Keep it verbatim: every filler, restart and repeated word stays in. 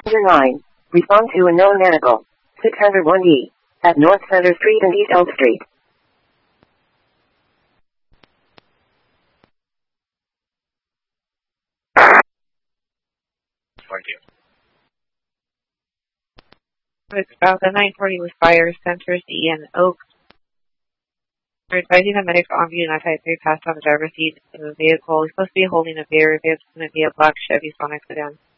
nine. Respond to unknown medical. six oh one D. At North Center Street and East Elm Street. It's about the nine forty with Fire Center C and Oak. We're advising the medics on view not type three passed on the driver's seat of the vehicle. He's supposed to be holding a beer. It's going to be a black Chevy Sonic sedan.